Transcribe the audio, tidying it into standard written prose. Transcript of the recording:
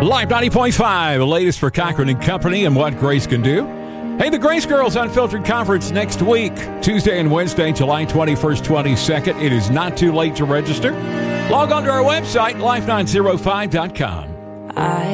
Live 90.5, the latest for Cochran and Company and what Grace can do. Hey, the Grace Girls Unfiltered Conference next week, Tuesday and Wednesday, July 21st, 22nd. It is not too late to register. Log on to our website, life905.com.